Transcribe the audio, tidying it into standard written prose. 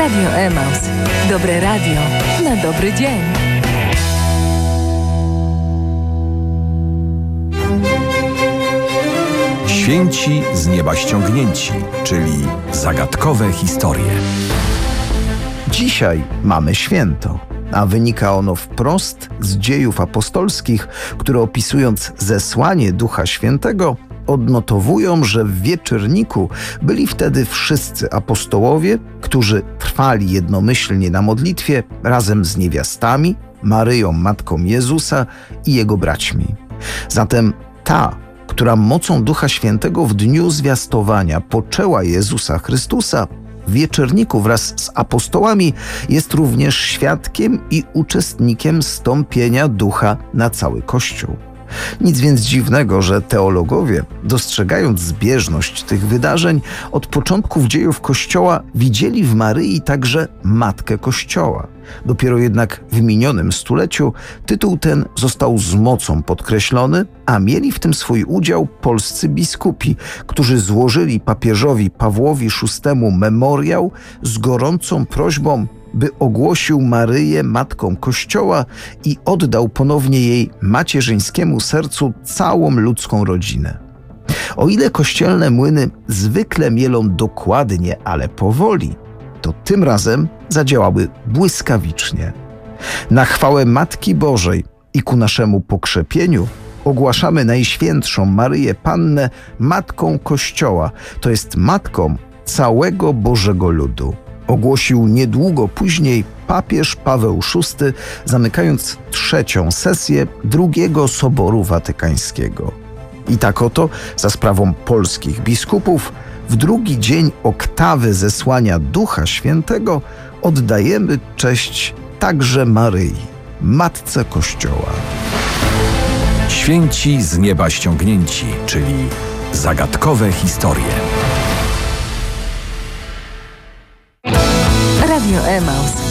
Radio Emaus. Dobre radio na dobry dzień. Święci z nieba ściągnięci, czyli zagadkowe historie. Dzisiaj mamy święto, a wynika ono wprost z Dziejów Apostolskich, które opisując zesłanie Ducha Świętego, odnotowują, że w wieczorniku byli wtedy wszyscy apostołowie, którzy trwali jednomyślnie na modlitwie razem z niewiastami, Maryją, matką Jezusa i jego braćmi. Zatem ta, która mocą Ducha Świętego w dniu zwiastowania poczęła Jezusa Chrystusa, w wieczorniku wraz z apostołami jest również świadkiem i uczestnikiem zstąpienia Ducha na cały Kościół. Nic więc dziwnego, że teologowie, dostrzegając zbieżność tych wydarzeń, od początków dziejów Kościoła widzieli w Maryi także Matkę Kościoła. Dopiero jednak w minionym stuleciu tytuł ten został z mocą podkreślony, a mieli w tym swój udział polscy biskupi, którzy złożyli papieżowi Pawłowi VI memoriał z gorącą prośbą, by ogłosił Maryję Matką Kościoła i oddał ponownie jej macierzyńskiemu sercu całą ludzką rodzinę. O ile kościelne młyny zwykle mielą dokładnie, ale powoli, to tym razem zadziałały błyskawicznie. Na chwałę Matki Bożej i ku naszemu pokrzepieniu ogłaszamy Najświętszą Maryję Pannę Matką Kościoła, to jest matką całego Bożego ludu. Ogłosił niedługo później papież Paweł VI, zamykając trzecią sesję II Soboru Watykańskiego. I tak oto, za sprawą polskich biskupów, w drugi dzień oktawy zesłania Ducha Świętego oddajemy cześć także Maryi, Matce Kościoła. Święci z nieba ściągnięci, czyli zagadkowe historie. Radio Emaus.